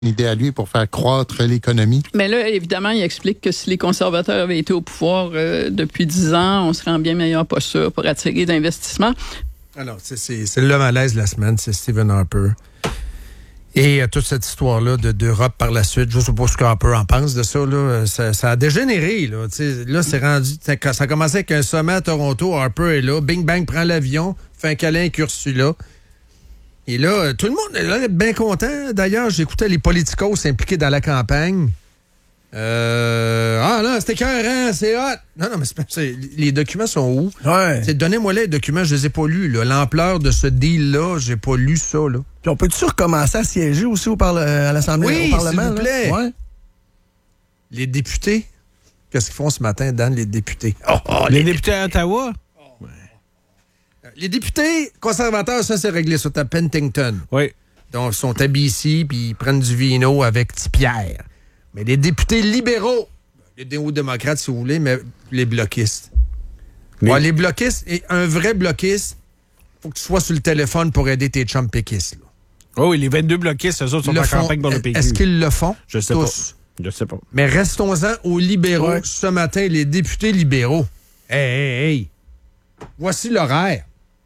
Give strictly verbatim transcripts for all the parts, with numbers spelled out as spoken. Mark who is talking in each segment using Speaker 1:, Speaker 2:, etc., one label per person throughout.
Speaker 1: idée à lui pour faire croître l'économie.
Speaker 2: Mais là, évidemment, il explique que si les conservateurs avaient été au pouvoir euh, depuis dix ans, on serait en bien meilleure posture pour attirer d'investissements.
Speaker 3: Alors, c'est, c'est, c'est le malaise de la semaine, c'est Stephen Harper. Et euh, toute cette histoire-là de, d'Europe par la suite, je ne sais pas ce qu'Harper en pense de ça, là, ça, ça a dégénéré. Là, là c'est rendu, ça, ça a commencé avec un sommet à Toronto, Harper est là, bing bang, prend l'avion, fait un câlin avec Ursula. Et là, tout le monde est bien content. D'ailleurs, j'écoutais les politicos impliqués dans la campagne. Euh, ah non, c'était écœurant, c'est hot. Non, non, mais c'est, c'est, les documents sont où?
Speaker 4: Ouais.
Speaker 3: C'est, donnez-moi les documents, je les ai pas lus. Là. L'ampleur de ce deal-là, j'ai pas lu ça. Là.
Speaker 4: Puis on peut-tu recommencer à siéger aussi au parle- à l'Assemblée,
Speaker 3: oui,
Speaker 4: au Parlement?
Speaker 3: S'il vous plaît.
Speaker 4: Là? Ouais.
Speaker 3: Les députés, qu'est-ce qu'ils font ce matin, Dan, les députés? Oh, oh,
Speaker 5: les, les députés à Ottawa?
Speaker 3: Oh. Ouais. Les députés conservateurs, ça, c'est réglé sur ta Pentington.
Speaker 5: Oui.
Speaker 3: Donc, ils sont à B C, puis ils prennent du vino avec petit Pierre. Mais les députés libéraux, les néo-démocrates, si vous voulez, mais les bloquistes. Les, ouais, les bloquistes, et un vrai bloquiste, faut que tu sois sur le téléphone pour aider tes chums péquistes. Là.
Speaker 5: Oh oui, les vingt-deux bloquistes, eux autres sont en
Speaker 3: font,
Speaker 5: campagne pour le P Q.
Speaker 3: Est-ce qu'ils le font?
Speaker 5: Je sais
Speaker 3: tous.
Speaker 5: pas. Je sais pas.
Speaker 3: Mais restons-en aux libéraux. Ouais. Ce matin, les députés libéraux. Hey, hey, hey. Voici l'horaire.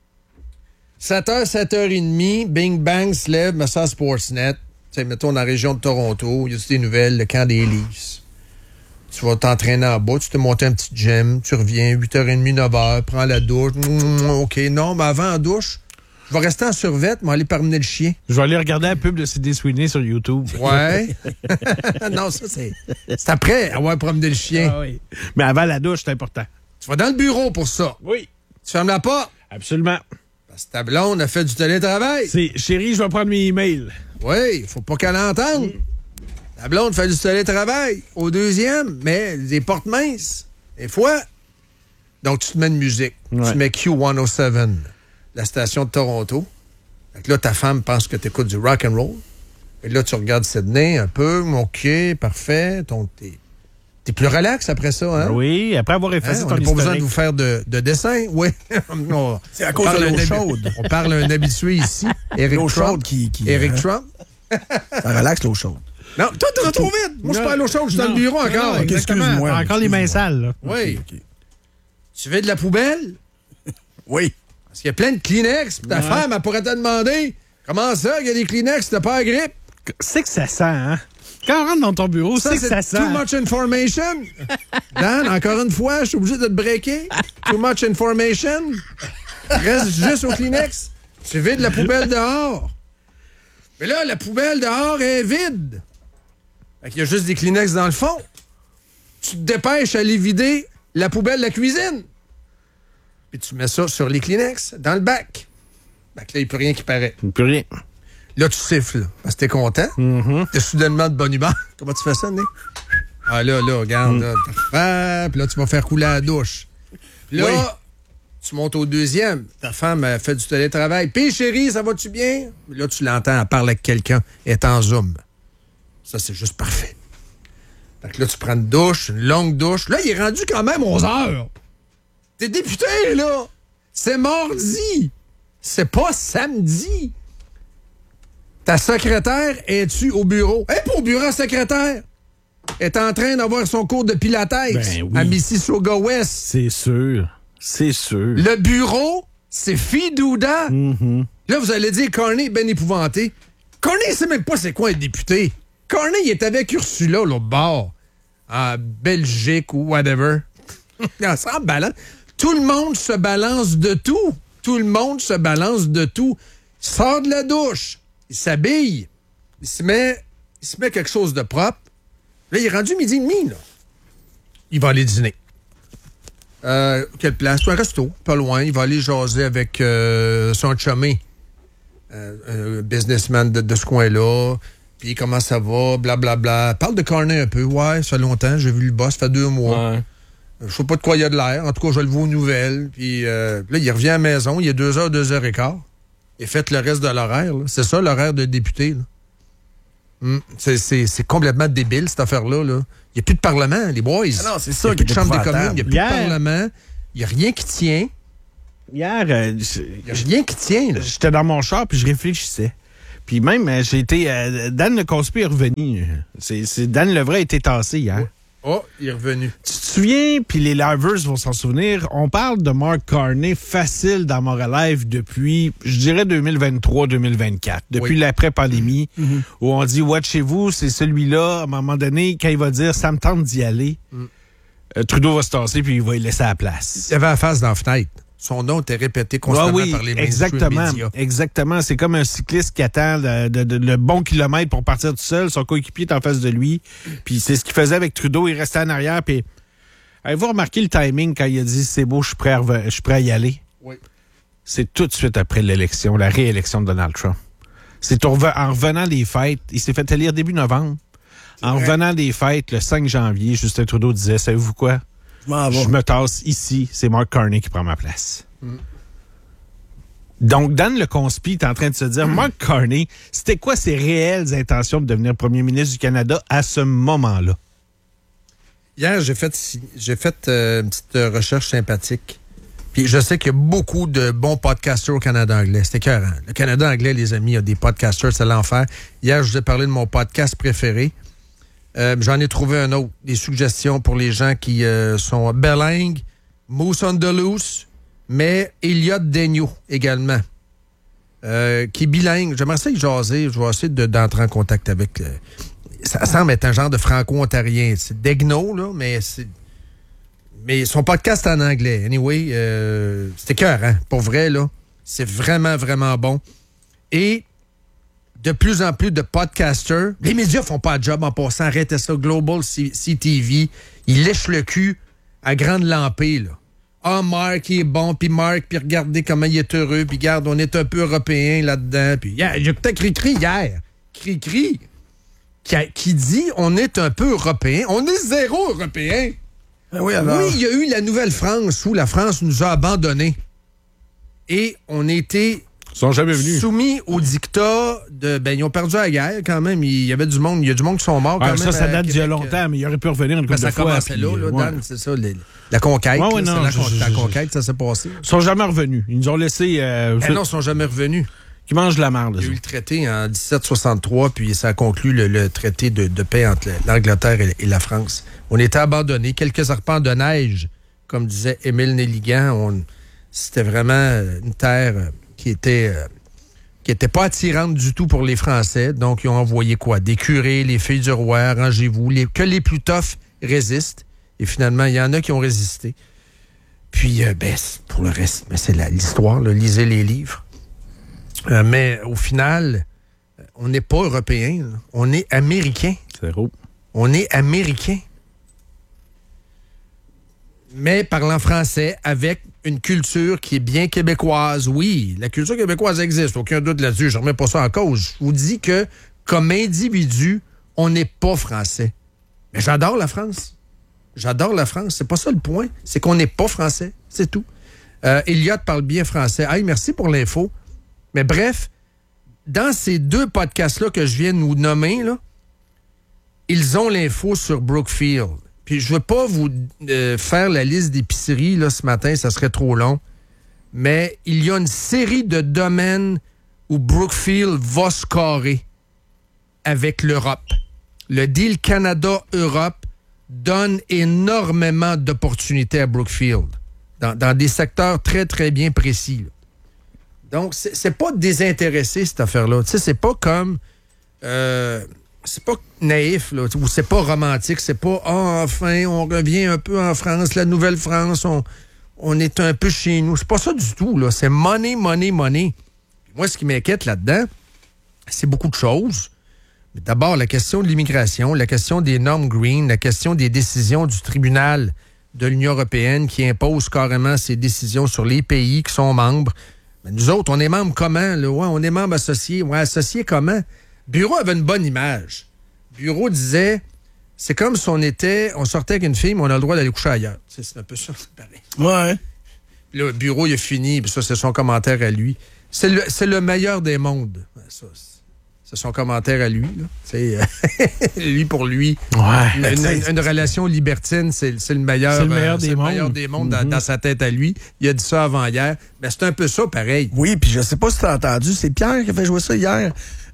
Speaker 3: sept heures, sept heures trente, bing bang, se lève, me sort Sportsnet. Tu sais, mettons dans la région de Toronto, il y a des nouvelles, le camp des Leafs. Tu vas t'entraîner en bas, tu te montes un petit gym, tu reviens, huit heures trente, neuf heures, prends la douche. Mmh, OK, non, mais avant la douche, je vais rester en survette, mais aller promener le chien.
Speaker 5: Je vais aller regarder la pub de Sidney Sweeney sur YouTube.
Speaker 3: Ouais. Non, ça, c'est, c'est après avoir promené le chien.
Speaker 5: Ah oui. Mais avant la douche, c'est important.
Speaker 3: Tu vas dans le bureau pour ça.
Speaker 5: Oui.
Speaker 3: Tu fermes la porte.
Speaker 5: Absolument.
Speaker 3: Parce que ta blonde a fait du télétravail.
Speaker 5: C'est chérie, je vais prendre mes emails.
Speaker 3: Oui, faut pas qu'elle entende. Mm. La blonde fait du télétravail. Au deuxième, mais des portes minces. Des fois. Donc, tu te mets de musique. Ouais. Tu mets Q cent sept, la station de Toronto. Fait que là, ta femme pense que tu écoutes du rock and roll. Et là, tu regardes Sydney un peu. OK, parfait. Donc, t'es, t'es plus relax après ça, hein?
Speaker 5: Oui, après avoir effacé
Speaker 3: hein?
Speaker 5: ton
Speaker 3: On n'a pas besoin de vous faire de, de dessin. Oui. on,
Speaker 4: c'est à cause de l'eau chaude.
Speaker 3: On parle à un habitué ici. Éric
Speaker 4: l'eau
Speaker 3: Trump.
Speaker 4: chaude qui... qui
Speaker 3: Éric
Speaker 4: hein?
Speaker 3: Trump.
Speaker 4: Ça relaxe l'eau chaude.
Speaker 3: Non, toi, tu vas trop vite. Moi, je suis pas à l'eau chaude, je suis dans le bureau encore.
Speaker 5: Non, okay, excuse-moi. Encore excuse les mains sales, là.
Speaker 3: Oui.
Speaker 4: Okay, okay.
Speaker 3: Tu veux de la poubelle?
Speaker 4: Oui.
Speaker 3: Parce qu'il y a plein de Kleenex. Ta ouais. femme, elle pourrait te demander comment ça, il y a des Kleenex, t'as pas la grippe?
Speaker 5: C'est que ça sent, hein? Quand on rentre dans ton bureau, ça, c'est que ça sent.
Speaker 3: Too much information. Dan, encore une fois, je suis obligé de te breaker. Too much information. Reste juste au Kleenex. Tu vides la poubelle dehors. Mais là, la poubelle dehors est vide. Fait qu'il y a juste des Kleenex dans le fond. Tu te dépêches à aller vider la poubelle de la cuisine. Puis tu mets ça sur les Kleenex, dans le bac. Fait que là, il n'y a plus rien qui paraît.
Speaker 5: Il n'y a plus rien.
Speaker 3: Là, tu siffles, parce que t'es content.
Speaker 5: Mm-hmm.
Speaker 3: T'es soudainement de bonne humeur. Comment tu fais ça, Nick? Ah là, là, regarde, mm. là, parfait. Puis là, tu vas faire couler à la douche. Puis là, oui. Tu montes au deuxième. Ta femme a fait du télétravail. Puis chérie, ça va-tu bien? Là, tu l'entends, elle parle avec quelqu'un, elle est en Zoom. Ça, c'est juste parfait. Fait que là, tu prends une douche, une longue douche. Là, il est rendu quand même onze heures. T'es député, là. C'est mardi. C'est pas samedi. Ta secrétaire, es-tu au bureau? Elle n'est pas au bureau, secrétaire. Elle est en train d'avoir son cours de pilates
Speaker 5: ben oui.
Speaker 3: à Mississauga-Ouest.
Speaker 5: C'est sûr. C'est sûr.
Speaker 3: Le bureau, c'est Fidouda.
Speaker 5: Mm-hmm.
Speaker 3: Là, vous allez dire, Carney est bien épouvanté. Carney, il sait même pas c'est quoi un député. Carney, il est avec Ursula, l'autre bord. En Belgique ou whatever. On s'en balance. Tout le monde se balance de tout. Tout le monde se balance de tout. Il sort de la douche. Il s'habille. Il se met, il se met quelque chose de propre. Là, il est rendu midi et demi, là. Il va aller dîner. Euh, quelle place? C'est un resto, pas loin. Il va aller jaser avec euh, son chumé. Euh, un businessman de, de ce coin-là. Puis comment ça va, blablabla. Bla, bla. Parle de Carney un peu. Ouais, ça fait longtemps. J'ai vu le boss, ça fait deux mois.
Speaker 5: Ouais.
Speaker 3: Je sais pas de quoi il y a de l'air. En tout cas, je le vois aux nouvelles. Puis euh, là, il revient à la maison. Il est deux heures, deux heures et quart. Et faites le reste de l'horaire. Là. C'est ça, l'horaire de député. Là. Hum, c'est, c'est, c'est complètement débile, cette affaire-là. Là. Il n'y a plus de parlement, les boys.
Speaker 4: Ah non, c'est ça.
Speaker 3: Il n'y a plus de chambre des communes. Il n'y a plus
Speaker 5: Hier,
Speaker 3: de parlement. Il n'y a rien qui tient.
Speaker 5: Hier, euh,
Speaker 3: il n'y a rien qui tient. Là.
Speaker 5: J'étais dans mon char puis je réfléchissais. Puis même, euh, j'ai été... Euh, Dan Le Cospi est revenu. C'est, c'est Dan Levray a été tassé hier.
Speaker 3: Ouais. Oh, il est revenu.
Speaker 5: Tu te souviens, puis les livers vont s'en souvenir, on parle de Mark Carney facile dans Moral Life depuis, je dirais, deux mille vingt-trois deux mille vingt-quatre. Depuis oui. l'après-pandémie, mm-hmm. où on dit « Watchez-vous, c'est celui-là », à un moment donné, quand il va dire « Ça me tente d'y aller mm. », euh, Trudeau va se tasser, puis il va y laisser la place.
Speaker 3: Il avait la face dans la fenêtre. Son nom était répété constamment
Speaker 5: ah oui,
Speaker 3: par les
Speaker 5: exactement,
Speaker 3: médias.
Speaker 5: Exactement. C'est comme un cycliste qui attend le, de, de, le bon kilomètre pour partir tout seul. Son coéquipier est en face de lui. Puis c'est ce qu'il faisait avec Trudeau. Il restait en arrière. Puis avez-vous remarqué le timing quand il a dit « C'est beau, je suis prêt à, je suis prêt à y aller ». Oui. C'est tout de suite après l'élection, la réélection de Donald Trump. C'est en revenant des fêtes. Il s'est fait élire début novembre. C'est en vrai. Revenant des fêtes, le cinq janvier, Justin Trudeau disait « Savez-vous quoi? Je me tasse ici, c'est Mark Carney qui prend ma place. Mm. » Donc, Dan Le Conspi est en train de se dire, mm. Mark Carney, c'était quoi ses réelles intentions de devenir premier ministre du Canada à ce moment-là?
Speaker 3: Hier, j'ai fait, j'ai fait euh, une petite recherche sympathique. Puis je sais qu'il y a beaucoup de bons podcasters au Canada anglais. C'était écœurant. Le Canada anglais, les amis, il y a des podcasters, c'est l'enfer. Hier, je vous ai parlé de mon podcast préféré. Euh, j'en ai trouvé un autre, des suggestions pour les gens qui euh, sont bilingues, Moose on the Loose, mais Elliot Daigneault également, euh, qui est bilingue. J'aimerais ça y jaser, je vais essayer de, d'entrer en contact avec... Euh, ça semble être un genre de franco-ontarien. C'est Daigneault, là, mais c'est... Mais son podcast en anglais, anyway, euh, c'est écœurant, pour vrai, là. C'est vraiment, vraiment bon. Et... de plus en plus de podcasters. Les médias font pas de job en passant. Arrêtez ça. Global C- CTV, ils lèchent le cul à grande lampée, là. Ah, Mark, il est bon, puis Mark, puis regardez comment il est heureux, puis regarde, on est un peu européen là-dedans. Puis yeah, j'ai peut-être Cri-Cri hier. Cri-Cri, qui, a, qui dit on est un peu européen. On est zéro européen.
Speaker 4: Ah oui, alors...
Speaker 3: oui, il y a eu la Nouvelle-France où la France nous a abandonnés. Et on était...
Speaker 5: Ils sont jamais venus.
Speaker 3: Soumis au dictat de... Ben, ils ont perdu la guerre, quand même. Il y avait du monde... Il y a du monde qui sont morts, quand
Speaker 5: ah,
Speaker 3: même.
Speaker 5: Ça, ça date d'il y a longtemps, mais il aurait pu revenir une couple
Speaker 3: ben,
Speaker 5: de fois.
Speaker 3: Ça commençait là, là, Dan, ouais. C'est ça. Les, la conquête.
Speaker 5: Ouais, ouais,
Speaker 3: là,
Speaker 5: non,
Speaker 3: c'est
Speaker 5: je,
Speaker 3: la,
Speaker 5: je,
Speaker 3: la
Speaker 5: je,
Speaker 3: conquête, ça s'est passé.
Speaker 5: Ils sont jamais revenus. Ils nous ont laissé... Euh,
Speaker 3: ben non, ils sont jamais revenus.
Speaker 5: Qui mangent de la merde.
Speaker 3: Il y a eu le traité en dix-sept soixante-trois, puis ça a conclu le, le traité de, de paix entre l'Angleterre et, et la France. On était abandonnés. Quelques arpents de neige, comme disait Émile Nelligan. On, c'était vraiment une terre qui était... qui n'était pas attirante du tout pour les Français. Donc, ils ont envoyé quoi? Des curés, les filles du roi, arrangez-vous, les, que les plus toughs résistent. Et finalement, il y en a qui ont résisté. Puis, euh, ben, pour le reste, ben, c'est la, l'histoire, là, lisez les livres. Euh, mais au final, on n'est pas européen, là. On est américain.
Speaker 5: Zéro.
Speaker 3: On est américain. Mais parlant français, avec une culture qui est bien québécoise. Oui, la culture québécoise existe, aucun doute là-dessus, je ne remets pas ça en cause. Je vous dis que, comme individu, on n'est pas français. Mais j'adore la France. J'adore la France. C'est pas ça le point. C'est qu'on n'est pas français. C'est tout. Euh, Elliot parle bien français. Hey, merci pour l'info. Mais bref, dans ces deux podcasts-là que je viens de nous nommer, là, ils ont l'info sur Brookfield. Puis je veux pas vous euh, faire la liste d'épiceries là, ce matin, ça serait trop long. Mais il y a une série de domaines où Brookfield va scorer avec l'Europe. Le deal Canada-Europe donne énormément d'opportunités à Brookfield dans, dans des secteurs très, très bien précis. Là. Donc, c'est, c'est pas désintéressé, cette affaire-là. Tu sais, c'est pas comme... Euh, c'est pas naïf, là, ou c'est pas romantique, c'est pas « Ah, oh, enfin, on revient un peu en France, la Nouvelle-France, on, on est un peu chez nous. » C'est pas ça du tout, là. C'est money, money, money. Moi, ce qui m'inquiète là-dedans, c'est beaucoup de choses. Mais d'abord, la question de l'immigration, la question des normes green, la question des décisions du tribunal de l'Union européenne qui impose carrément ses décisions sur les pays qui sont membres. Mais nous autres, on est membres comment? Là? Ouais, on est membres associés. Ouais, associés comment? Bureau avait une bonne image. Bureau disait, c'est comme si on était, on sortait avec une fille, mais on a le droit d'aller coucher ailleurs. C'est, c'est un peu ça, c'est pareil.
Speaker 4: Ouais.
Speaker 3: Puis là, Bureau, il a fini, puis ça, c'est son commentaire à lui. C'est le, c'est le meilleur des mondes. Ça, c'est son commentaire à lui. Là. C'est, euh, lui pour lui.
Speaker 5: Ouais.
Speaker 3: Une, une, une relation libertine, c'est, c'est le meilleur,
Speaker 5: c'est le meilleur
Speaker 3: euh,
Speaker 5: des
Speaker 3: c'est
Speaker 5: mondes,
Speaker 3: le meilleur des mondes
Speaker 5: mm-hmm.
Speaker 3: dans, dans sa tête à lui. Il a dit ça avant hier. Mais c'est un peu ça, pareil.
Speaker 4: Oui, puis je sais pas si tu as entendu, c'est Pierre qui a fait jouer ça hier.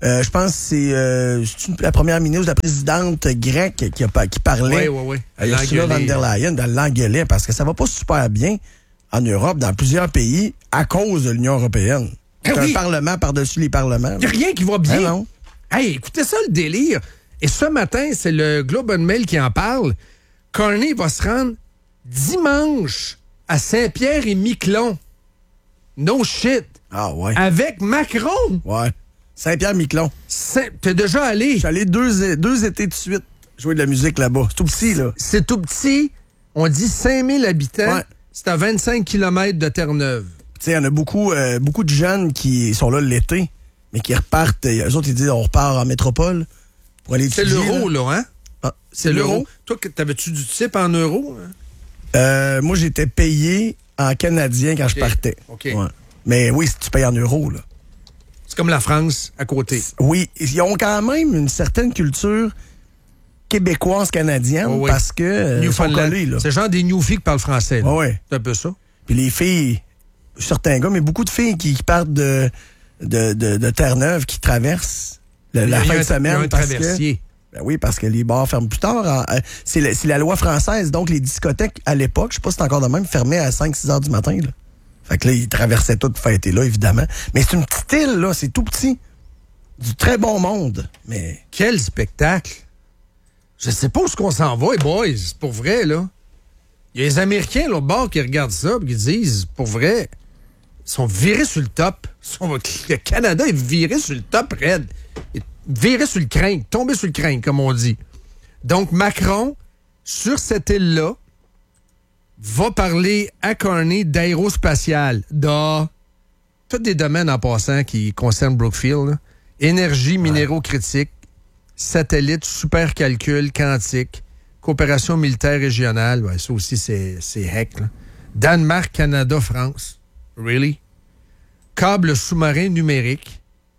Speaker 4: Euh, je pense que c'est, euh, c'est la première ministre, la présidente grecque qui, a, qui parlait.
Speaker 3: Oui, oui, oui.
Speaker 4: Euh, Ursula von der Leyen, dans l'engueulait, parce que ça va pas super bien en Europe, dans plusieurs pays, à cause de l'Union européenne. C'est
Speaker 3: oui.
Speaker 4: un parlement par-dessus les parlements.
Speaker 3: Il n'y a rien qui va bien.
Speaker 4: Ben non.
Speaker 3: Hey, écoutez ça, le délire. Et ce matin, c'est le Globe and Mail qui en parle. Carney va se rendre dimanche à Saint-Pierre-et-Miquelon. No shit.
Speaker 4: Ah ouais.
Speaker 3: Avec Macron.
Speaker 4: Ouais. Saint-Pierre-Miquelon.
Speaker 3: Saint... T'es déjà allé.
Speaker 4: Je suis allé deux, deux étés de suite jouer de la musique là-bas. C'est tout petit, là.
Speaker 3: C'est tout petit. On dit cinq mille habitants.
Speaker 4: Ouais.
Speaker 3: C'est à vingt-cinq kilomètres de Terre-Neuve.
Speaker 4: Tu sais, il y en a beaucoup, euh, beaucoup de jeunes qui sont là l'été, mais qui repartent. Euh, eux autres, ils disent on repart en métropole pour aller
Speaker 3: C'est
Speaker 4: étudier.
Speaker 3: l'euro, là, hein?
Speaker 4: Ah,
Speaker 3: C'est l'euro. Toi, t'avais-tu du type en euros? Hein?
Speaker 4: Euh, moi, j'étais payé en canadien quand
Speaker 3: OK.
Speaker 4: je partais.
Speaker 3: OK.
Speaker 4: Ouais. Mais oui, si tu payes en euros, là.
Speaker 3: C'est comme la France à côté.
Speaker 4: Oui, ils ont quand même une certaine culture québécoise-canadienne
Speaker 3: Oh oui.
Speaker 4: parce que euh, ils sont
Speaker 3: Newfoundland.
Speaker 4: collés, là.
Speaker 3: C'est genre des Newfies qui parlent français. Là.
Speaker 4: Ah ouais.
Speaker 3: C'est un peu ça.
Speaker 4: Puis les filles, certains gars, mais beaucoup de filles qui, qui partent de, de, de, de Terre-Neuve, qui traversent le- la
Speaker 3: Il y a
Speaker 4: fin
Speaker 3: un-
Speaker 4: de semaine.
Speaker 3: il y a un
Speaker 4: parce
Speaker 3: traversier.
Speaker 4: Que, ben oui, parce que les bars ferment plus tard. En- euh, c'est, la, c'est la loi française. Donc, les discothèques, à l'époque, je sais pas si c'est encore de même, fermaient à cinq six heures du matin. Là. Fait que là, ils traversaient tout pour fêter là, évidemment. Mais c'est une petite île, là. C'est tout petit. Du très bon monde. Mais
Speaker 3: Quel spectacle! Je sais pas où est-ce qu'on s'en va, les boys. C'est pour vrai, là. Il y a les Américains, là, au bord, qui regardent ça et qui disent, pour vrai, ils sont virés sur le top. Ils sont- le Canada est viré sur le top, raide. Il est viré sur le crâne, tombé sur le crâne, comme on dit. Donc, Macron, sur cette île-là, va parler à Carney d'aérospatial, de tous des domaines en passant qui concernent Brookfield. Là. Énergie, minéraux critiques, satellites, supercalcul, quantique, coopération militaire régionale. Ouais, ça aussi, c'est, c'est heck. Là. Danemark, Canada, France. Really? Câble sous-marin numérique.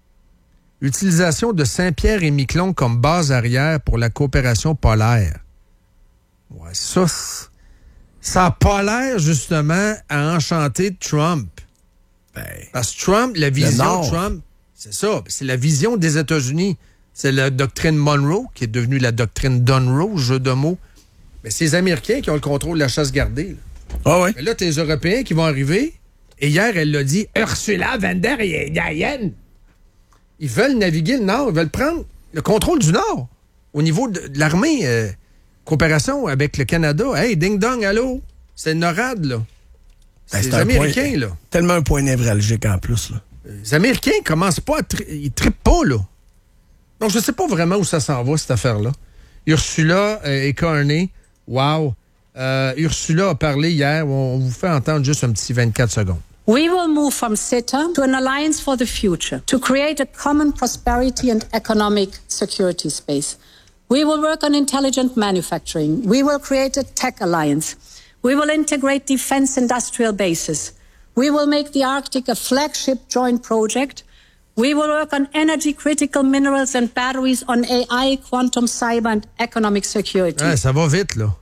Speaker 3: Utilisation de Saint-Pierre-et-Miquelon comme base arrière pour la coopération polaire. Ouais, ça, c'est- ça n'a pas l'air, justement, à enchanter Trump.
Speaker 4: ben,
Speaker 3: Parce que Trump, la vision
Speaker 4: Nord.
Speaker 3: de Trump, c'est ça. C'est la vision des États-Unis. C'est la doctrine Monroe, qui est devenue la doctrine Dunroe, jeu de mots. Mais c'est les Américains qui ont le contrôle de la chasse gardée. Là.
Speaker 4: ah ouais.
Speaker 3: Mais là, t'as les Européens qui vont arriver. Et hier, elle l'a dit, Ursula von der Leyen. Ils veulent naviguer le Nord. Ils veulent prendre le contrôle du Nord. Au niveau de, de l'armée, euh, coopération avec le Canada. Hey, ding-dong, allô? C'est NORAD, là.
Speaker 4: Ben,
Speaker 3: C'est les
Speaker 4: un
Speaker 3: Américains,
Speaker 4: point-
Speaker 3: là.
Speaker 4: Tellement un point névralgique en plus, là.
Speaker 3: Les Américains commencent pas à... Tri- ils trippent pas, là. Donc, je sais pas vraiment où ça s'en va, cette affaire-là. Ursula euh, et Carney, wow. Euh, Ursula a parlé hier. On, on vous fait entendre juste un petit vingt-quatre secondes.
Speaker 6: We will move from CETA to an alliance for the future to create a common prosperity and economic security space. We will work on intelligent manufacturing. We will create a tech alliance. We will integrate defense industrial bases. We will make the Arctic a flagship joint project. We will work on energy critical minerals and batteries, on A I, quantum, cyber and economic security.
Speaker 3: Ouais, ça va vite, là.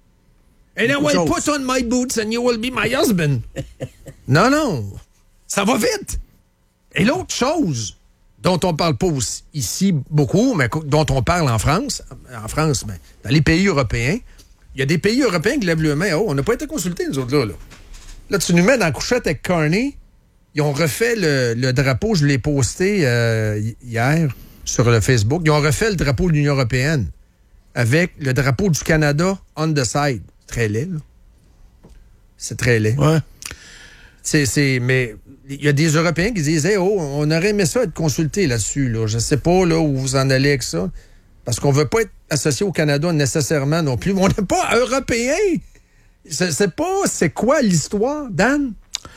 Speaker 3: And I will
Speaker 4: Chose.
Speaker 3: put on my boots and you will be my husband. non, non. Ça va vite. Et l'autre chose dont on parle pas aussi, ici beaucoup, mais co- dont on parle en France, en France, mais dans les pays européens, il y a des pays européens qui lèvent le main. Oh, on n'a pas été consultés, nous autres, là. Là, là tu nous mets dans la couchette avec Carney. Ils ont refait le, le drapeau, je l'ai posté euh, hier sur le Facebook. Ils ont refait le drapeau de l'Union européenne avec le drapeau du Canada on the side. C'est très laid, là. C'est très laid.
Speaker 4: Ouais.
Speaker 3: C'est, c'est, mais il y a des Européens qui disent hey, oh, on aurait aimé ça être consulté là-dessus. Là. Je ne sais pas là, où vous en allez avec ça. Parce qu'on ne veut pas être associé au Canada nécessairement non plus. Mais on n'est pas européen. Je sais pas c'est quoi l'histoire, Dan?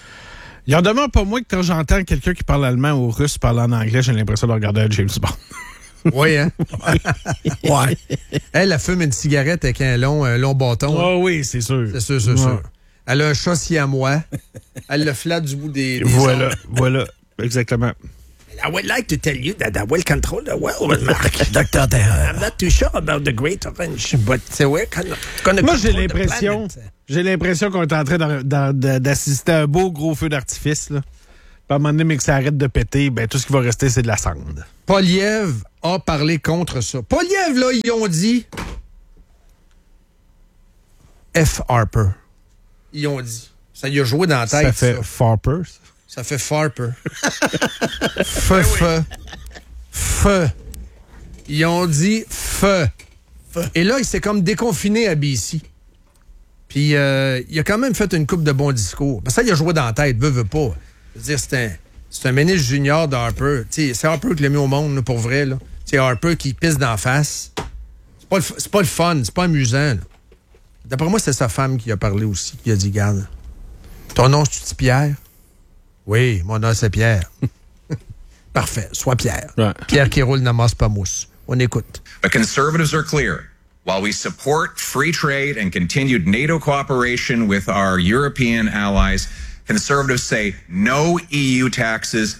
Speaker 5: Il en demeure pas moins que quand j'entends quelqu'un qui parle allemand ou russe parler en anglais, j'ai l'impression de regarder un James Bond.
Speaker 3: Oui, hein?
Speaker 4: Ouais.
Speaker 3: Elle, elle fume une cigarette avec un long, un long bâton. hein.
Speaker 5: Oh oui, c'est sûr.
Speaker 3: C'est sûr, c'est
Speaker 5: Ouais.
Speaker 3: sûr. Elle a un chat siamois. Elle le flatte du bout des, des
Speaker 5: Voilà,
Speaker 3: ongles.
Speaker 5: voilà, exactement.
Speaker 3: I would like to tell you that I will control the world, Mark.
Speaker 4: Docteur Terreur.
Speaker 3: I'm not too sure about the Great Orange, but uh, we're gonna, gonna
Speaker 5: Moi, j'ai
Speaker 3: control the
Speaker 5: l'impression,
Speaker 3: planet.
Speaker 5: j'ai l'impression qu'on est en train d'ar- d'ar- d'assister à un beau gros feu d'artifice, là. à un moment donné, mais que ça arrête de péter, ben tout ce qui va rester, c'est de la cendre.
Speaker 3: Poilievre a parlé contre ça. Poilievre, là, ils ont dit F. Harper. Ils ont dit. Ça y a joué dans la tête.
Speaker 5: Ça fait
Speaker 3: ça.
Speaker 5: Farper.
Speaker 3: Ça fait Farper. Feu, feu. Feu. Ils ont dit feu. Et là, il s'est comme déconfiné à B C. Puis, euh, il a quand même fait une couple de bons discours. Ben, ça, il a joué dans la tête, veut, veut pas. Je veux dire, c'est un, c'est un ministre junior d'Harper. T'sais, c'est Harper qui l'a mis au monde, là, pour vrai. Là. C'est Harper qui pisse d'en face. C'est pas, le, c'est pas le fun, c'est pas amusant. Là. D'après moi, c'est sa femme qui a parlé aussi, qui a dit, garde, ton nom, c'est-tu Pierre? Oui, mon nom, c'est Pierre. Parfait, sois Pierre.
Speaker 5: Ouais.
Speaker 3: Pierre qui roule n'amasse pas mousse. On écoute.
Speaker 7: But conservatives are clear. While we support free trade and continued NATO cooperation with our European allies, conservatives say no E U taxes,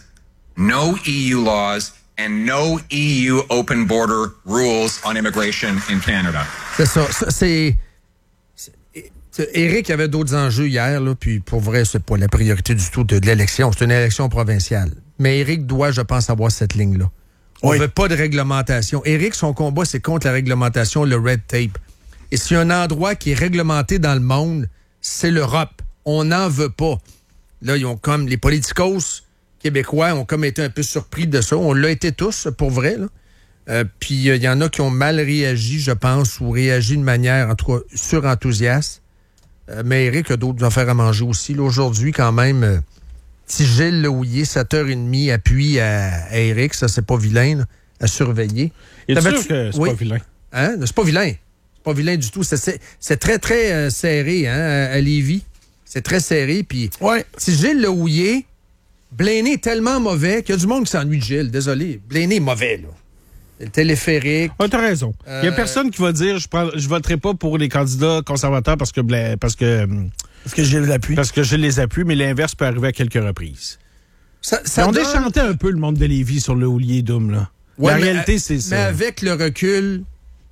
Speaker 7: no E U laws, and no E U open border rules on immigration in Canada.
Speaker 3: C'est ça. ça c'est, c'est, c'est... Éric avait d'autres enjeux hier, là, puis pour vrai, c'est pas la priorité du tout de, de l'élection. C'est une élection provinciale. Mais Éric doit, je pense, avoir cette ligne-là. On ne
Speaker 4: Oui.
Speaker 3: veut pas de réglementation. Éric, son combat, c'est contre la réglementation, le red tape. Et s'il y a un endroit qui est réglementé dans le monde, c'est l'Europe. On n'en veut pas. Là, ils ont comme les politicos québécois ont comme été un peu surpris de ça. On l'a été tous, pour vrai. Là. Euh, puis il euh, y en a qui ont mal réagi, je pense, ou réagi de manière, en tout cas, surenthousiaste. Euh, mais Éric a d'autres affaires à manger aussi. Là, aujourd'hui, quand même... Euh, Si Gilles Lehouillier, sept heures trente, appuie à, à Éric, ça, c'est pas vilain, là, à surveiller.
Speaker 5: Es-tu
Speaker 3: T'avais-
Speaker 5: sûr que c'est
Speaker 3: oui.
Speaker 5: pas vilain?
Speaker 3: Hein? C'est pas vilain. C'est pas vilain du tout. C'est, c'est, c'est très, très euh, serré, hein, à, à Lévis. C'est très serré. Puis,
Speaker 4: Ouais.
Speaker 3: si Gilles Lehouillier, Blaney est tellement mauvais qu'il y a du monde qui s'ennuie de Gilles. Désolé. Blaney est mauvais, là. Le téléphérique.
Speaker 5: Ah, t'as raison. Il
Speaker 3: Euh...
Speaker 5: y a personne qui va dire je prends, je voterai pas pour les candidats conservateurs parce que Bla- parce que
Speaker 4: Parce que j'ai l'appui.
Speaker 5: parce que je les appuie, mais l'inverse peut arriver à quelques reprises.
Speaker 3: Ça, ça
Speaker 5: Ils ont
Speaker 3: donne-
Speaker 5: déchanté un peu le monde de Lévis sur le Houlier Doom, là.
Speaker 3: Ouais,
Speaker 5: la
Speaker 3: mais-
Speaker 5: réalité, c'est ça.
Speaker 3: Mais avec le recul,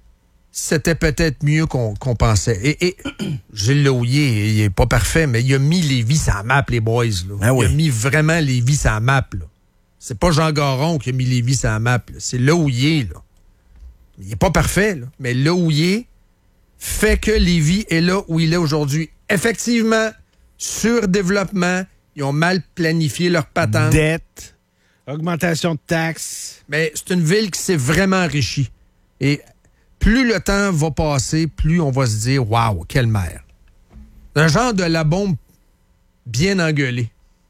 Speaker 3: c'était peut-être mieux qu'on, qu'on pensait. Et, et Gilles Lehouillier, il est pas parfait, mais il a mis Lévis sur la map, les boys. Là.
Speaker 4: Ah oui.
Speaker 3: Il a mis vraiment Lévis sur la map. Là. C'est pas Jean Garon qui a mis Lévis sur la map. Là. C'est Lehouillier. Là. Il est pas parfait, là. Mais Lehouillier fait que Lévis est là où il est aujourd'hui. Effectivement, surdéveloppement, ils ont mal planifié leur patente.
Speaker 5: Dette, augmentation de taxes.
Speaker 3: Mais c'est une ville qui s'est vraiment enrichie. Et plus le temps va passer, plus on va se dire « Wow, quelle mère! » Un genre de la bombe bien engueulée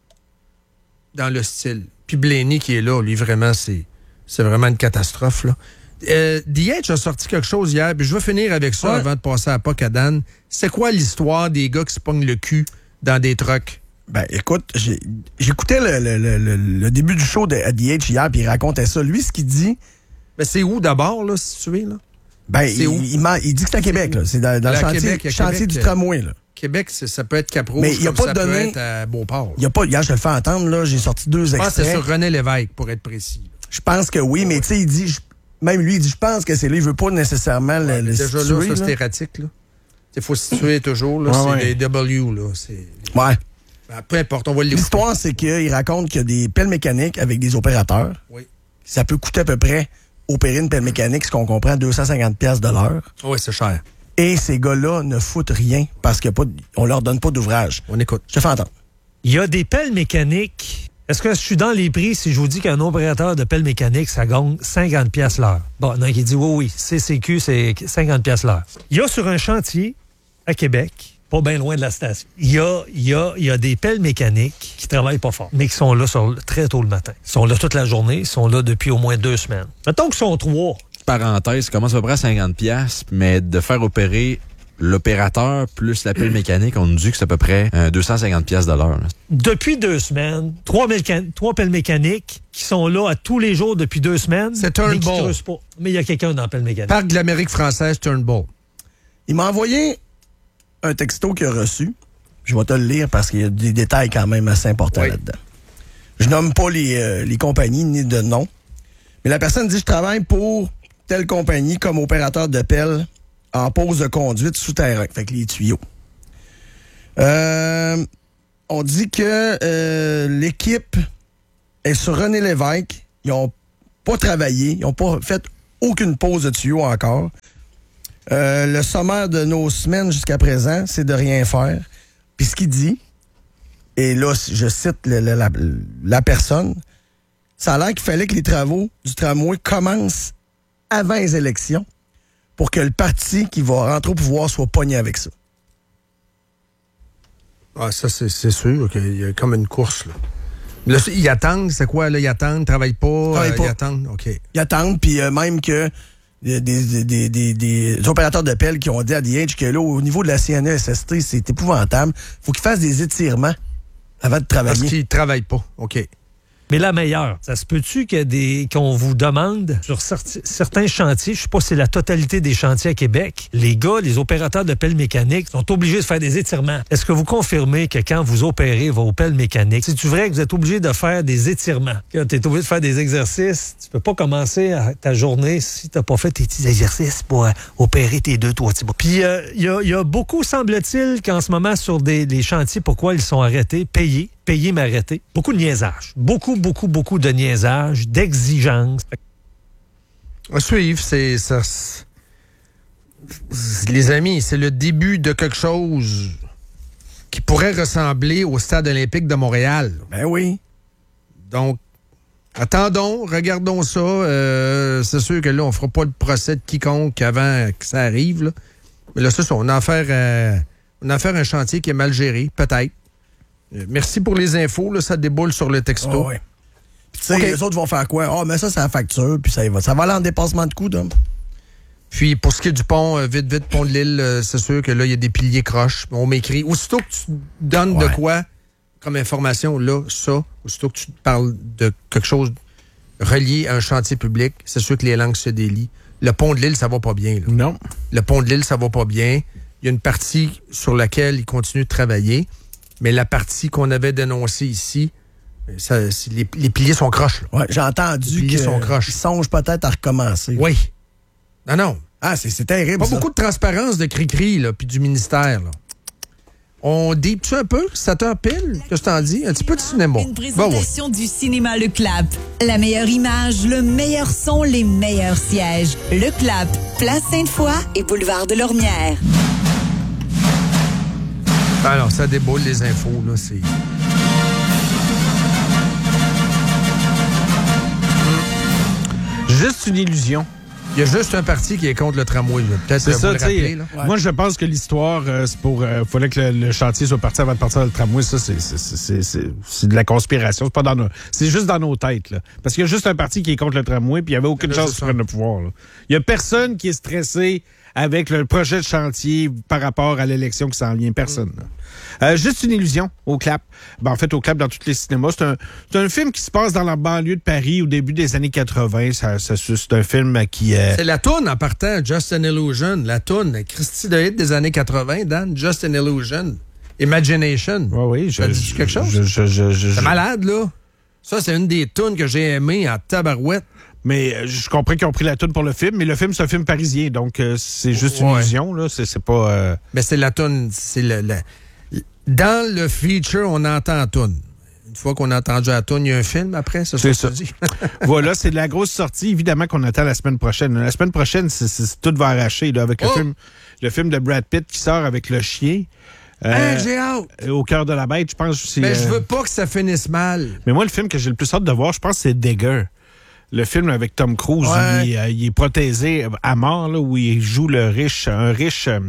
Speaker 3: dans le style. Puis Blaney qui est là, lui, vraiment, c'est, c'est vraiment une catastrophe. Là. Euh, D H a sorti quelque chose hier, puis je vais finir avec ça
Speaker 4: Ouais.
Speaker 3: avant de passer à Poc à Dan. C'est quoi l'histoire des gars qui se pognent le cul dans des trucks?
Speaker 4: Ben, écoute, j'ai- j'écoutais le, le, le, le- le début du show de à D H hier, puis il racontait ça. Lui, ce qu'il dit,
Speaker 3: Ben, c'est où d'abord, là, situé, là?
Speaker 4: ben,
Speaker 3: C'est
Speaker 4: il,
Speaker 3: où?
Speaker 4: il, ment- il dit que c'est à Québec, là. C'est dans, dans le
Speaker 3: À
Speaker 4: chantier,
Speaker 3: Québec, à
Speaker 4: chantier
Speaker 3: Québec,
Speaker 4: du
Speaker 3: euh,
Speaker 4: tramway, là.
Speaker 3: Québec, c'est- ça peut être Cap-Rouge,
Speaker 4: Mais il y a
Speaker 3: comme
Speaker 4: pas
Speaker 3: ça
Speaker 4: de
Speaker 3: peut
Speaker 4: données-
Speaker 3: être à Beauport.
Speaker 4: Il y a pas, hier, je te le fais entendre, là, j'ai sorti deux
Speaker 3: Je pense que c'est
Speaker 4: extraits.
Speaker 3: sur René Lévesque, pour être précis.
Speaker 4: Je pense que oui, mais tu sais, il dit, je- même lui, il dit, je pense que c'est là, il veut pas nécessairement le, le
Speaker 3: Déjà
Speaker 4: situer,
Speaker 3: là, ça,
Speaker 4: là.
Speaker 3: c'est erratique, là. Il faut se situer toujours, là.
Speaker 5: Ouais,
Speaker 3: c'est
Speaker 5: ouais.
Speaker 3: des W, là. C'est...
Speaker 4: Ouais.
Speaker 3: Ben, peu importe, on va l'écouter.
Speaker 4: L'histoire, c'est qu'il raconte qu'il y a des pelles mécaniques avec des opérateurs.
Speaker 3: Oui.
Speaker 4: Ça peut coûter à peu près, opérer une pelle mécanique, ce qu'on comprend, deux cent cinquante piastres de l'heure.
Speaker 3: Oui, c'est cher.
Speaker 4: Et ces gars-là ne foutent rien parce qu'on ne leur donne pas d'ouvrage.
Speaker 3: On écoute.
Speaker 4: Je te fais entendre.
Speaker 8: Il y a des pelles mécaniques. Est-ce que je suis dans les prix si je vous dis qu'un opérateur de pelle mécanique, ça gagne cinquante piastres l'heure? Bon, non, qui dit oui, oui, C C Q, c'est cinquante piastres l'heure. Il y a sur un chantier à Québec, pas bien loin de la station, il y a, il y a, il y a des pelles mécaniques qui travaillent pas fort, mais qui sont là sur, très tôt le matin. Ils sont là toute la journée, ils sont là depuis au moins deux semaines. Mettons qu'ils sont trois.
Speaker 9: Parenthèse, ça commence à peu près à cinquante piastres, mais de faire opérer l'opérateur plus la pile mécanique, on nous dit que c'est à peu près euh, deux cent cinquante piastres de l'heure. là.
Speaker 8: Depuis deux semaines, trois, mécan- trois pelles mécaniques qui sont là à tous les jours depuis deux semaines,
Speaker 3: C'est
Speaker 8: mais qui
Speaker 3: Turnbull.
Speaker 8: creusent pas. Mais il y a quelqu'un dans la pelle mécanique.
Speaker 3: Parc de l'Amérique française, Turnbull.
Speaker 4: Il m'a envoyé un texto qu'il a reçu. Je vais te le lire parce qu'il y a des détails quand même assez importants
Speaker 3: Oui.
Speaker 4: là-dedans. Je nomme pas les, euh, les compagnies ni de nom. Mais la personne dit, je travaille pour telle compagnie comme opérateur de pelle en pose de conduite souterrain. Fait que les tuyaux. Euh, on dit que euh, l'équipe est sur René Lévesque. Ils n'ont pas travaillé. Ils n'ont pas fait aucune pause de tuyau encore. Euh, le sommaire de nos semaines jusqu'à présent, c'est de rien faire. Puis ce qu'il dit, et là, je cite le, le, la, la personne, ça a l'air qu'il fallait que les travaux du tramway commencent avant les élections pour que le parti qui va rentrer au pouvoir soit pogné avec ça.
Speaker 3: Ah, ça, c'est, c'est sûr qu'il y a comme une course, là. Là, ils attendent, c'est quoi, là? Ils attendent, ils travaillent pas?
Speaker 4: Travaillent
Speaker 3: euh,
Speaker 4: pas.
Speaker 3: Ils attendent, OK.
Speaker 4: Ils attendent, puis euh, même que des, des, des, des, des opérateurs de pelle qui ont dit à D H que là, au niveau de la C N E S S T, c'est épouvantable. Faut qu'ils fassent des étirements avant de travailler.
Speaker 3: Parce qu'ils travaillent pas, OK.
Speaker 8: Mais la meilleure, ça se peut-tu qu'il y a des, qu'on vous demande sur certi- certains chantiers, je sais pas si c'est la totalité des chantiers à Québec, les gars, les opérateurs de pelle mécanique sont obligés de faire des étirements. Est-ce que vous confirmez que quand vous opérez vos pelles mécaniques, c'est-tu vrai que vous êtes obligé de faire des étirements? Quand tu es obligé de faire des exercices, tu peux pas commencer à ta journée si tu n'as pas fait tes petits exercices pour euh, opérer tes deux, trois petits bras. Puis il euh, y, a, y a beaucoup, semble-t-il, qu'en ce moment, sur des les chantiers, pourquoi ils sont arrêtés, payés, payer, m'arrêter. Beaucoup de niaisage. Beaucoup, beaucoup, beaucoup de niaisage, d'exigences.
Speaker 3: À suivre, c'est ça. C'est... Les amis, c'est le début de quelque chose qui pourrait ressembler au Stade olympique de Montréal.
Speaker 4: Ben oui.
Speaker 3: Donc, attendons, regardons ça. Euh, c'est sûr que là, on fera pas le procès de quiconque avant que ça arrive, là. Mais là, c'est ça, on a affaire à, on a affaire à un chantier qui est mal géré, peut-être. Euh, merci pour les infos, là, ça déboule sur le texto.
Speaker 4: Oh, ouais. Puis tu sais,
Speaker 3: Okay.
Speaker 4: les autres vont faire quoi? Ah, oh, mais ça, c'est la facture, puis ça y va. Ça va aller en dépassement de coûts, Dom.
Speaker 3: Puis pour ce qui est du pont, euh, vite, vite, pont de l'île, euh, c'est sûr que là, il y a des piliers croches. On m'écrit, aussitôt que tu donnes
Speaker 4: Ouais.
Speaker 3: de quoi comme information, là, ça, aussitôt que tu parles de quelque chose relié à un chantier public, c'est sûr que les langues se délient. Le pont de l'île, ça va pas bien, là.
Speaker 5: Non.
Speaker 3: Le pont de l'île, ça va pas bien. Il y a une partie sur laquelle ils continuent de travailler, mais la partie qu'on avait dénoncée ici, ça, c'est- les, les piliers sont croches, là.
Speaker 4: Ouais, j'ai entendu
Speaker 3: Les piliers
Speaker 4: qu'ils
Speaker 3: sont croches.
Speaker 4: songent peut-être à recommencer.
Speaker 3: Oui. Non, non.
Speaker 4: Ah, c'est, c'est terrible,
Speaker 3: Pas
Speaker 4: ça.
Speaker 3: beaucoup de transparence de cri-cri, là, puis du ministère, là. On deep-tu un peu? Ça t'en pile? Qu'est-ce que t'en dis? Un petit peu de cinéma.
Speaker 10: Une
Speaker 3: Bah ouais.
Speaker 10: présentation du cinéma Le Clap. La meilleure image, le meilleur son, les meilleurs sièges. Le Clap, Place Sainte-Foy et Boulevard de Lormière.
Speaker 3: Alors, ça déboule les infos, là, c'est...
Speaker 5: Juste une illusion.
Speaker 3: Il y a juste un parti qui est contre le tramway, là. Peut-être
Speaker 5: C'est
Speaker 3: que vous
Speaker 5: ça,
Speaker 3: le
Speaker 5: tu
Speaker 3: rappelez,
Speaker 5: sais.
Speaker 3: là.
Speaker 4: Ouais.
Speaker 5: Moi, je pense que l'histoire, euh, c'est pour. Il fallait que le, le chantier soit parti avant de partir dans le tramway. Ça, c'est, c'est, c'est, c'est, c'est, c'est de la conspiration. C'est pas dans nos, c'est juste dans nos têtes, là. Parce qu'il y a juste un parti qui est contre le tramway, puis il n'y avait aucune
Speaker 3: Là,
Speaker 5: chance
Speaker 3: c'est
Speaker 5: qu'ils
Speaker 3: ça.
Speaker 5: prennent le pouvoir, là. Il y a personne qui est stressé avec le projet de chantier par rapport à l'élection qui s'en vient. Personne, là. Euh, juste une illusion au Clap. Ben, en fait, au Clap, dans tous les cinémas. C'est un, c'est un film qui se passe dans la banlieue de Paris au début des années quatre-vingts. Ça, ça, c'est un film qui... Euh,
Speaker 3: C'est la toune en partant, Just an Illusion. La toune, Christy de hit des années quatre-vingts, Dan, Just an Illusion. Imagination.
Speaker 5: ouais, oui, je,
Speaker 3: Ça dit quelque chose?
Speaker 5: Je, je, je, je,
Speaker 3: C'est
Speaker 5: je-
Speaker 3: malade, là. Ça, c'est une des tounes que j'ai aimées en tabarouette.
Speaker 5: Mais euh, je comprends qu'ils ont pris la toune pour le film, mais le film, c'est un film parisien, donc euh, c'est juste une
Speaker 3: Ouais.
Speaker 5: illusion, là. C'est, c'est pas... euh,
Speaker 3: Mais c'est la toune, c'est le, le- dans le feature, on entend la toune. Une fois qu'on a entendu la toune, il y a un film après, ça,
Speaker 5: C'est
Speaker 3: ça.
Speaker 5: ça.
Speaker 3: se dit.
Speaker 5: Voilà, c'est de la grosse sortie, évidemment, qu'on attend la semaine prochaine. La semaine prochaine, c'est, c'est- tout va arracher, là, avec le
Speaker 3: Oh!
Speaker 5: film le film de Brad Pitt qui sort avec le chien. Euh,
Speaker 3: Hein, j'ai hâte.
Speaker 5: au cœur de la bête, je pense. C'est,
Speaker 3: Mais je
Speaker 5: euh,
Speaker 3: veux pas que ça finisse mal.
Speaker 5: Mais moi, le film que j'ai le plus hâte de voir, je pense, c'est Digger. Le film avec Tom Cruise,
Speaker 4: Ouais.
Speaker 5: il, est, euh, il est prothésé à mort, là, où il joue le riche, un riche, euh,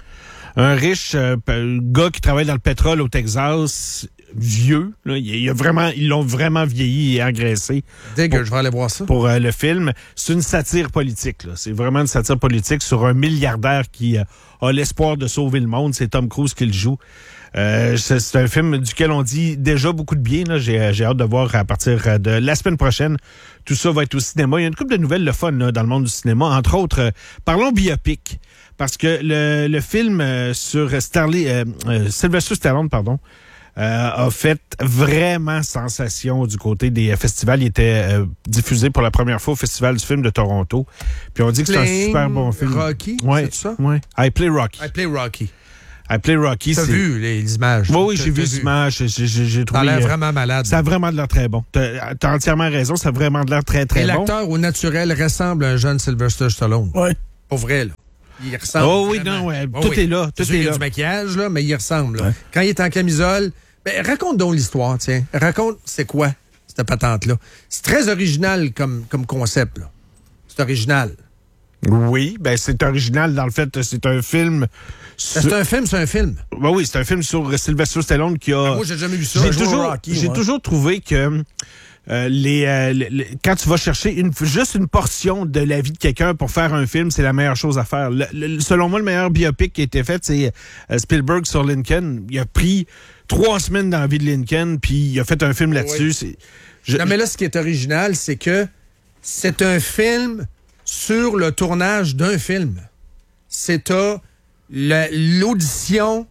Speaker 5: un riche euh, p- gars qui travaille dans le pétrole au Texas, vieux. Là, il, il a vraiment, ils l'ont vraiment vieilli et engraissé
Speaker 3: Digger, je vais aller voir ça.
Speaker 5: pour euh, le film. C'est une satire politique. Là. C'est vraiment une satire politique sur un milliardaire qui euh, a l'espoir de sauver le monde. C'est Tom Cruise qui le joue. Euh, c'est, c'est un film duquel on dit déjà beaucoup de bien. Là. J'ai, j'ai hâte de voir à partir de la semaine prochaine. Tout ça va être au cinéma. Il y a une couple de nouvelles le fun là, dans le monde du cinéma. Entre autres, euh, parlons biopic. Parce que le, le film euh, sur Starley, euh, euh, Sylvester Stallone, pardon, euh, a fait vraiment sensation du côté des festivals. Il était euh, diffusé pour la première fois au Festival du film de Toronto. Puis on dit que c'est un
Speaker 3: Playing
Speaker 5: super bon film.
Speaker 3: Rocky,
Speaker 5: Ouais,
Speaker 3: c'est ça?
Speaker 5: ouais. I Play Rocky.
Speaker 3: I Play Rocky.
Speaker 5: Appeler Rocky,
Speaker 3: T'as
Speaker 5: c'est...
Speaker 3: vu les, les images?
Speaker 5: Oui, oui,
Speaker 3: T'as-
Speaker 5: j'ai vu
Speaker 3: t'as
Speaker 5: les images. J'ai, j'ai, j'ai trouvé...
Speaker 3: Ça a l'air
Speaker 5: euh,
Speaker 3: vraiment malade.
Speaker 5: Ça a vraiment de l'air très bon. T'as, t'as entièrement raison, ça a vraiment de l'air très, très
Speaker 3: Et
Speaker 5: bon.
Speaker 3: l'acteur, au naturel, ressemble à un jeune Sylvester Stallone.
Speaker 4: Oui.
Speaker 3: Pour vrai, là. Il ressemble.
Speaker 5: Oh oui,
Speaker 3: vraiment.
Speaker 5: non, ouais.
Speaker 3: Oh
Speaker 5: Tout
Speaker 3: oui.
Speaker 5: est là,
Speaker 3: C'est
Speaker 5: tout
Speaker 3: sûr
Speaker 5: est
Speaker 3: qu'il y a
Speaker 5: là.
Speaker 3: du maquillage, là, mais il ressemble. là.
Speaker 4: Ouais.
Speaker 3: Quand il est en camisole, ben, raconte donc l'histoire, tiens. Raconte, c'est quoi, cette patente-là. C'est très original comme, comme concept, là. C'est original.
Speaker 5: Oui, ben c'est original dans le fait, c'est un film...
Speaker 3: Ben,
Speaker 5: sur-
Speaker 3: C'est un film, c'est un film.
Speaker 5: Ben oui, c'est un film sur Sylvester Stallone qui a...
Speaker 3: Ben, moi, j'ai jamais vu ça.
Speaker 5: J'ai
Speaker 3: Je vois
Speaker 5: toujours,
Speaker 3: Rocky,
Speaker 5: j'ai
Speaker 3: moi.
Speaker 5: toujours trouvé que euh, les, euh, les- les- quand tu vas chercher une, juste une portion de la vie de quelqu'un pour faire un film, c'est la meilleure chose à faire. Le- le- selon moi, le meilleur biopic qui a été fait, c'est euh, Spielberg sur Lincoln. Il a pris trois semaines dans la vie de Lincoln, puis il a fait un film là-dessus.
Speaker 3: Oui.
Speaker 5: C'est- je-
Speaker 3: Non, mais là, ce qui est original, c'est que c'est un film sur le tournage d'un film. C'est à la- l'audition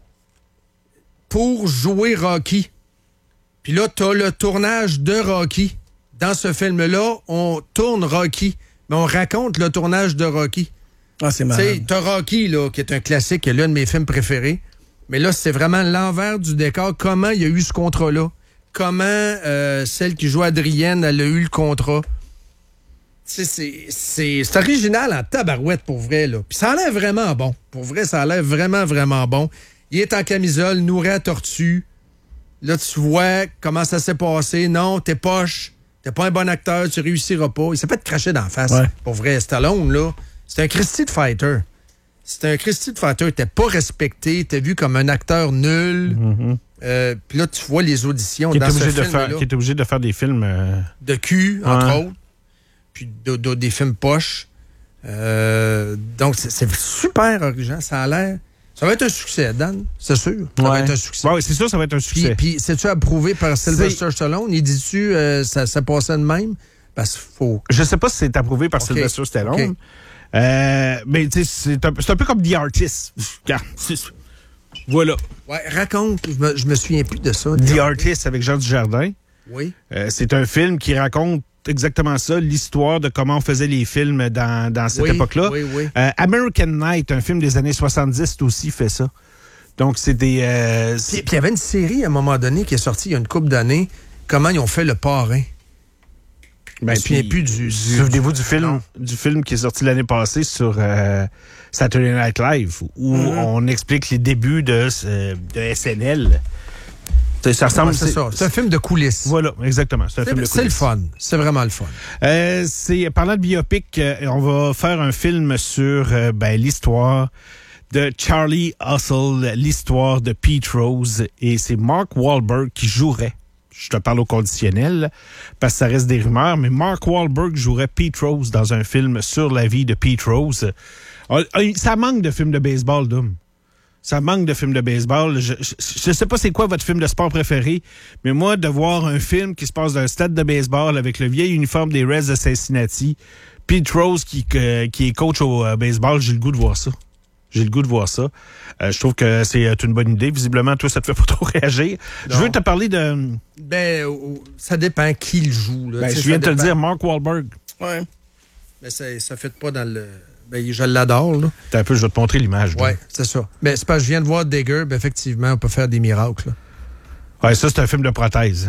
Speaker 3: pour jouer Rocky. Puis là, t'as le tournage de Rocky. Dans ce film-là, on tourne Rocky, mais on raconte le tournage de Rocky.
Speaker 4: Ah, c'est
Speaker 3: Tu
Speaker 4: malade.
Speaker 3: sais, t'as Rocky, là, qui est un classique, qui est l'un de mes films préférés. Mais là, c'est vraiment l'envers du décor. Comment il y a eu ce contrat-là? Comment euh, celle qui joue Adrienne, elle a eu le contrat? Tu sais, c'est- c'est c'est original en tabarouette, pour vrai, là. Puis ça a l'air vraiment bon. Pour vrai, ça a l'air vraiment, vraiment bon. Il est en camisole, nourri à tortue. Là, tu vois comment ça s'est passé. Non, t'es poche. T'es pas un bon acteur, tu réussiras pas. Il s'est fait cracher d'en face.
Speaker 4: Ouais.
Speaker 3: Pour vrai, Stallone, là, c'est un Christy de fighter. C'est un Christy de fighter. T'es pas respecté. T'es vu comme un acteur nul. Euh, Puis là, tu vois les auditions
Speaker 5: qui, est
Speaker 3: dans ce
Speaker 5: obligé de
Speaker 3: film-là.
Speaker 5: faire, qui est obligé de faire des films... euh,
Speaker 3: De cul, entre
Speaker 5: Ouais.
Speaker 3: autres. Puis de- de- des films poches. Euh, donc, c'est- c'est super original. Ça a l'air... Ça va être un succès, Dan. C'est sûr. Ça va
Speaker 5: ouais.
Speaker 3: être un succès.
Speaker 5: Ouais, c'est sûr, ça va être un
Speaker 3: Puis,
Speaker 5: succès.
Speaker 3: puis c'est-tu approuvé par Sylvester Stallone? Il dit-tu euh, ça, ça passait de même? Parce qu'il faut...
Speaker 5: Je sais pas si c'est approuvé par
Speaker 3: Ok.
Speaker 5: Sylvester Stallone.
Speaker 3: Ok.
Speaker 5: Euh, mais tu sais, c'est un, c'est un peu comme The Artist. Regarde, c'est- Voilà.
Speaker 3: Ouais, raconte. Je me, je me souviens plus de ça.
Speaker 5: The Artist avec Jean Dujardin.
Speaker 3: Oui.
Speaker 5: Euh, c'est un film qui raconte exactement ça, l'histoire de comment on faisait les films dans, dans cette
Speaker 3: Oui,
Speaker 5: époque-là.
Speaker 3: oui, oui.
Speaker 5: Euh, American Night, un film des années soixante-dix, aussi fait ça. Donc, c'est des... euh, c'est-
Speaker 3: Puis puis il y avait une série, à un moment donné, qui est sortie il y a une couple d'années. Comment ils ont fait le parrain?
Speaker 5: Ben,
Speaker 3: me souviens
Speaker 5: puis,
Speaker 3: plus du- du-
Speaker 5: Souvenez-vous du film,
Speaker 3: Non.
Speaker 5: du film qui est sorti l'année passée sur euh, Saturday Night Live, où
Speaker 3: Mm-hmm.
Speaker 5: on explique les débuts de, euh, de S N L. Ça, ça ressemble...
Speaker 3: Ouais, c'est ça. C'est un film de coulisses.
Speaker 5: Voilà, exactement. C'est un film de
Speaker 3: C'est c'est le
Speaker 5: coulisses.
Speaker 3: fun. C'est vraiment le fun.
Speaker 5: Euh, c'est parlant de biopic, euh, on va faire un film sur euh, ben, l'histoire de Charlie Hustle, l'histoire de Pete Rose, et c'est Mark Wahlberg qui jouerait. Je te parle au conditionnel parce que ça reste des rumeurs, mais Mark Wahlberg jouerait Pete Rose dans un film sur la vie de Pete Rose. Euh, Ça manque de films de baseball, Dom. Ça manque de films de baseball. Je, je, je sais pas c'est quoi votre film de sport préféré, mais moi, de voir un film qui se passe dans un stade de baseball avec le vieil uniforme des Reds de Cincinnati, Pete Rose qui, que- qui est coach au euh, baseball, j'ai le goût de voir ça. J'ai le goût de voir ça. Euh, je trouve que c'est euh, une bonne idée. Visiblement, toi, ça te fait pas trop réagir. Je veux te parler de...
Speaker 3: Ben, euh, ça dépend qui le joue. Là.
Speaker 5: Ben,
Speaker 3: Tu sais,
Speaker 5: je viens
Speaker 3: ça
Speaker 5: de te le
Speaker 3: dépend.
Speaker 5: dire, Mark Wahlberg.
Speaker 4: Ouais.
Speaker 3: Mais ça ne fait pas dans le... Ben, je l'adore, là.
Speaker 5: T'as un peu, je vais te montrer l'image.
Speaker 3: Oui, c'est ça. Mais c'est parce que je viens de voir Digger, ben effectivement, on peut faire des miracles. Là.
Speaker 5: Ouais, ça, c'est un film de prothèse.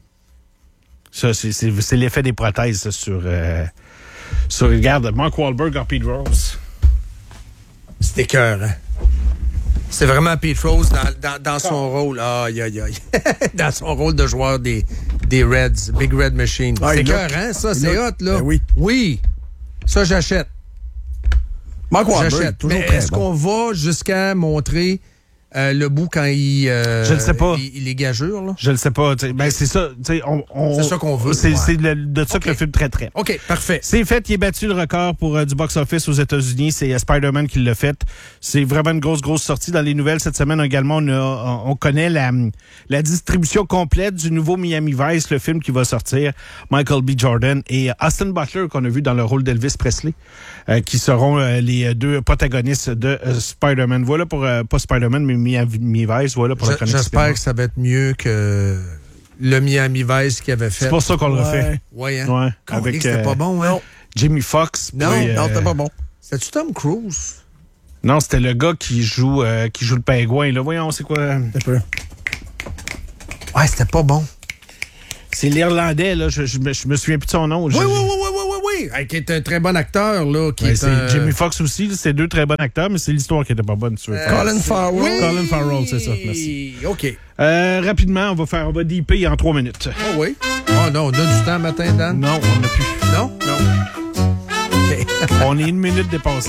Speaker 5: Ça, c'est, c'est, c'est l'effet des prothèses, ça, sur... Euh, sur, regarde, Mark Wahlberg en Pete Rose.
Speaker 3: C'est écœurant. C'est vraiment Pete Rose dans, dans, dans son rôle. Aïe, aïe, aïe. Dans son rôle de joueur des, des Reds, Big Red Machine.
Speaker 4: Ah,
Speaker 3: c'est
Speaker 4: il
Speaker 3: écœurant, ça,
Speaker 4: Il
Speaker 3: c'est
Speaker 4: look.
Speaker 3: hot, là.
Speaker 4: Ben oui.
Speaker 3: Oui. Ça, j'achète.
Speaker 4: Mark Wahlberg,
Speaker 3: J'achète.
Speaker 4: toujours
Speaker 3: Mais
Speaker 4: très
Speaker 3: est-ce
Speaker 4: bon.
Speaker 3: qu'on va jusqu'à montrer euh, le bout quand il... euh,
Speaker 5: Je ne sais pas.
Speaker 3: Il, il est gageur, là?
Speaker 5: Je le sais pas. t'sais. Ben, c'est ça. t'sais, On, on,
Speaker 3: C'est ça qu'on veut,
Speaker 5: C'est,
Speaker 3: ouais.
Speaker 5: c'est le- de ça que
Speaker 3: Ok.
Speaker 5: le film traiterait.
Speaker 3: OK, parfait.
Speaker 5: C'est fait, il a battu le record pour euh, du box-office aux États-Unis. C'est euh, Spider-Man qui l'a fait. C'est vraiment une grosse, grosse sortie. Dans les nouvelles cette semaine également, on, a, on connaît la, la distribution complète du nouveau Miami Vice, le film qui va sortir. Michael B. Jordan et Austin Butler, qu'on a vu dans le rôle d'Elvis Presley, euh, qui seront euh, les deux protagonistes de euh, Spider-Man. Voilà pour, euh, pas Spider-Man, mais Miami Vice. Voilà pour
Speaker 3: Je-
Speaker 5: la chronique
Speaker 3: J'espère
Speaker 5: cinéma.
Speaker 3: que ça va être mieux que le Miami Vice qu'il avait fait.
Speaker 5: C'est pour ça qu'on le refait.
Speaker 4: Ouais.
Speaker 3: Ouais, hein?
Speaker 5: Ouais,
Speaker 3: Con,
Speaker 5: avec
Speaker 3: c'était
Speaker 5: euh,
Speaker 3: pas bon, hein?
Speaker 5: Jimmy Fox.
Speaker 3: Non,
Speaker 5: puis,
Speaker 4: Non,
Speaker 5: euh,
Speaker 4: c'était pas bon.
Speaker 3: C'était-tu Tom Cruise?
Speaker 5: Non, c'était le gars qui joue, euh, qui joue le pingouin. Là. Voyons, c'est quoi?
Speaker 4: Un peu. Ouais, c'était pas bon.
Speaker 5: C'est l'Irlandais, là. Je, je, me- je me souviens plus de son nom.
Speaker 3: Oui,
Speaker 5: Je-
Speaker 3: oui, oui, oui, oui, oui, oui. Hey, qui est un très bon acteur, là. Qui
Speaker 5: Ouais,
Speaker 3: est
Speaker 5: c'est
Speaker 3: un...
Speaker 5: Jamie Foxx aussi. là. C'est deux très bons acteurs, mais c'est l'histoire qui était pas bonne, tu veux.
Speaker 3: Euh,
Speaker 4: Colin Farrell.
Speaker 3: Oui.
Speaker 5: Colin Farrell, c'est ça. Merci.
Speaker 3: OK.
Speaker 5: Euh, rapidement, on va faire, on va D P en trois minutes.
Speaker 3: Oh oui. Oh non, on a du temps matin, Dan?
Speaker 5: Non, on n'a plus.
Speaker 3: Non?
Speaker 5: Non. On est une minute dépassé.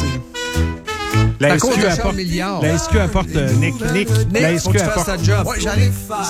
Speaker 5: La
Speaker 3: à
Speaker 5: S
Speaker 3: cause
Speaker 5: Q
Speaker 3: de Charles
Speaker 5: apporte,
Speaker 3: Milliard.
Speaker 5: la S Q apporte, euh, Nick, Nick, la
Speaker 3: Nick,
Speaker 5: S
Speaker 3: faut que
Speaker 5: Q
Speaker 3: tu fasses
Speaker 5: apporte.
Speaker 3: ta job.
Speaker 4: Ouais, j'arrive.